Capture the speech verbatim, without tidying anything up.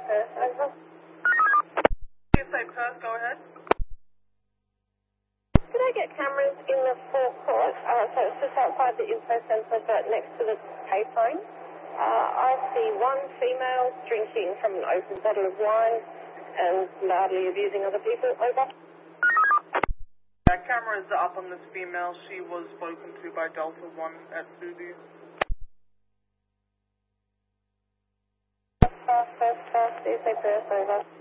Perth, over. C S A Perth, go ahead. Could I get cameras in the forecourt? Uh, so it's just outside the info centre, but next to the payphone. Uh, I see one female drinking from an open bottle of wine and loudly abusing other people. Over. That camera is up on this female. She was spoken to by Delta one at Suzy. First class, first class, C S A Perth, over.